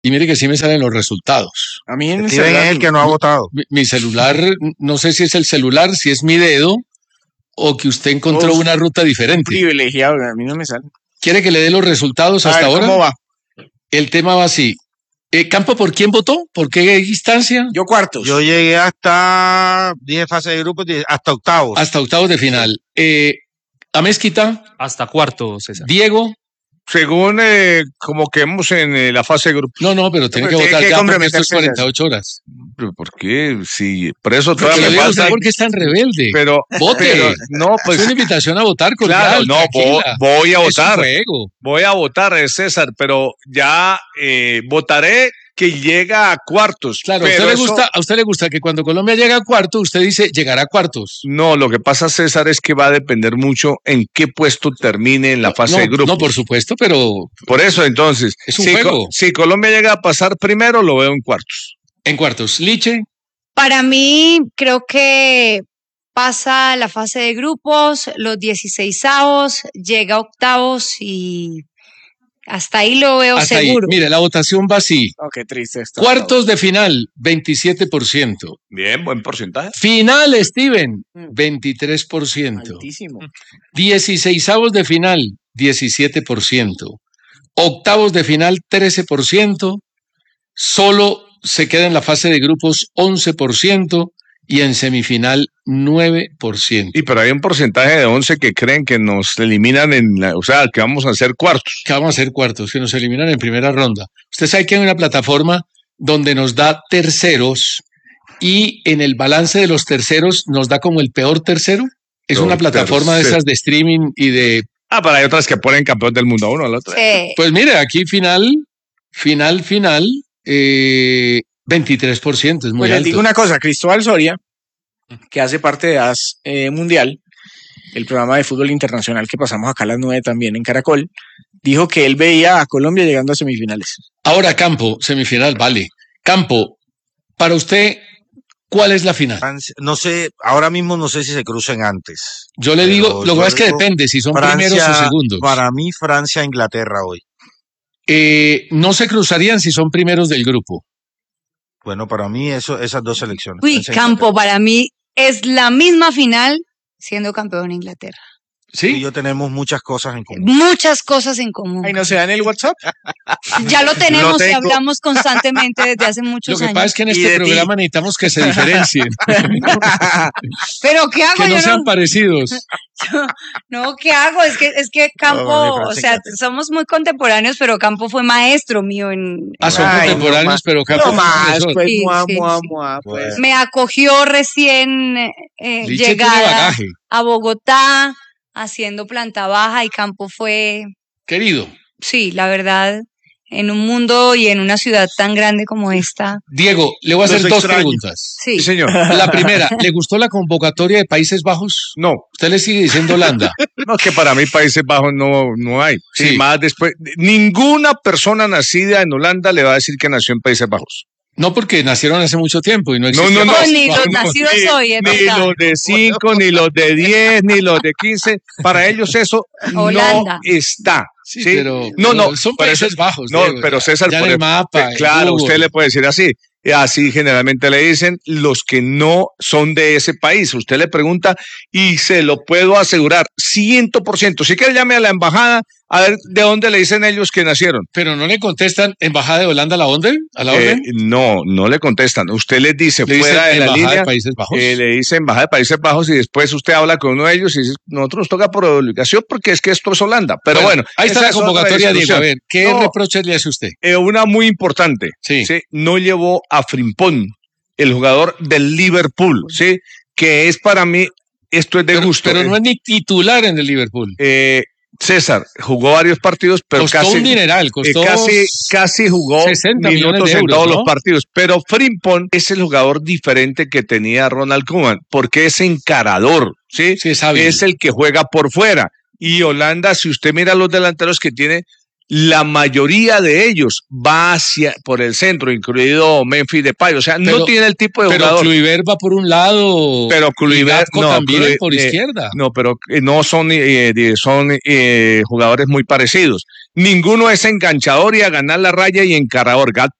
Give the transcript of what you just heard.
Y mire que sí me salen los resultados. A mí en el Steven celular, es el que no ha votado. Mi celular, no sé si es el celular, si es mi dedo, o que usted encontró una ruta diferente. privilegiado, a mí no me sale. ¿Quiere que le dé los resultados A hasta ver, ahora? ¿cómo va? El tema va así. ¿Campo por quién votó? ¿Por qué instancia? Yo cuartos. Yo llegué hasta 10 fases de grupos, hasta octavos. Hasta octavos de final. Amezquita. Hasta cuarto, César. Diego. Según como quedemos en la fase de grupos. No, pero tiene que votar ya porque esto es 48 horas. ¿Pero por qué? Sí, por eso Pero todavía me falta. ¿por qué es tan rebelde? Pero, vote. Pero, no, pues, es una invitación a votar Claro, cordial. no, voy a votar. Voy a votar, César, pero ya votaré que llega a cuartos. Claro, pero a usted le gusta que cuando Colombia llega a cuartos, usted dice llegará a cuartos. No, lo que pasa, César, es que va a depender mucho en qué puesto termine en la fase de grupos. No, por supuesto, pero... Por eso, entonces, es un juego. Si Colombia llega a pasar primero, lo veo en cuartos. En cuartos. Liche. Para mí, creo que pasa la fase de grupos, los 16avos, llega a octavos y... hasta ahí lo veo hasta seguro. Ahí. Mire, la votación va así. Oh, qué triste esto. Cuartos de final, 27%. Bien, buen porcentaje. Final, Steven, 23%. Altísimo. 16avos de final, 17%. Octavos de final, 13%. Solo se queda en la fase de grupos 11%. Y en semifinal, 9%. Y pero hay un porcentaje de 11 que creen que nos eliminan o sea, que vamos a hacer cuartos. Que vamos a hacer cuartos, que nos eliminan en primera ronda. Usted sabe que hay una plataforma donde nos da terceros y en el balance de los terceros nos da como el peor tercero. Es una plataforma de esas de streaming y de... pero hay otras que ponen campeón del mundo a uno al otro. Sí. Pues mire, aquí final, 23%, es muy pues alto. les digo una cosa, Cristóbal Soria, que hace parte de AS Mundial, el programa de fútbol internacional que pasamos acá a las 9 también en Caracol, dijo que él veía a Colombia llegando a semifinales. Ahora Campo, semifinal, vale. Campo, para usted, ¿cuál es la final? No sé, ahora mismo no sé si se crucen antes. Yo le digo, lo que pasa es que depende si son primeros o segundos. Para mí, Francia-Inglaterra hoy. No se cruzarían si son primeros del grupo. Bueno, para mí esas dos selecciones. Uy, Campo, para mí es la misma final siendo campeón Inglaterra. Sí. Y yo tenemos muchas cosas en común. Muchas cosas en común. Ay, ¿no se dan el WhatsApp? Ya lo tenemos y hablamos constantemente desde hace muchos años. Lo que pasa es que en este programa necesitamos que se diferencien. ¿Pero qué hago? Que no sean parecidos. No, ¿qué hago? Es que Campo, o sea, somos muy contemporáneos, pero Campo fue maestro mío en... son contemporáneos, pero Campo no más, pues, sí, pues. Me acogió recién llegada a Bogotá, haciendo planta baja, y Campo fue... Querido. Sí, la verdad, en un mundo y en una ciudad tan grande como esta. Diego, le voy a hacer dos preguntas. Sí, señor. La primera, ¿le gustó la convocatoria de Países Bajos? No. ¿Usted le sigue diciendo Holanda? No, que para mí Países Bajos no hay. Sí. Más después, ninguna persona nacida en Holanda le va a decir que nació en Países Bajos. No, porque nacieron hace mucho tiempo y no existen. No, ni los nacidos hoy. Ni los de 5, ni los de 10, ni los de 15. Para ellos eso Holanda. no está. Sí, pero son Países Bajos. No, Diego, pero César, ya en el mapa. Claro, usted le puede decir así. Así generalmente le dicen los que no son de ese país. Usted le pregunta y se lo puedo asegurar, 100%. Si quiere llame a la embajada a ver de dónde le dicen ellos que nacieron. Pero no le contestan embajada de Holanda a la orden. No le contestan. Usted les dice fuera de la línea. De Países Bajos. Le dice embajada de Países Bajos y después usted habla con uno de ellos y dice, nosotros nos toca por obligación porque es que esto es Holanda. Pero bueno, ahí está la convocatoria, Diego. A ver, ¿qué reproches le hace usted? Una muy importante. Sí. No llevó a Frimpong, el jugador del Liverpool, ¿sí? Que es para mí, esto es de gusto. Pero no es ni titular en el Liverpool. César jugó varios partidos, pero costó un dineral, costó casi jugó 60 minutos de euros, en todos ¿no? los partidos. Pero Frimpong es el jugador diferente que tenía Ronald Koeman, porque es encarador, ¿sí? Sí, es hábil. Es el que juega por fuera. Y Holanda, si usted mira los delanteros que tiene, la mayoría de ellos va por el centro, incluido Memphis Depay. O sea, no tiene el tipo de jugador. Pero Kluivert va por un lado. Pero Kluivert no, también por izquierda. No, pero no son jugadores muy parecidos. Ninguno es enganchador y a ganar la raya y encarador.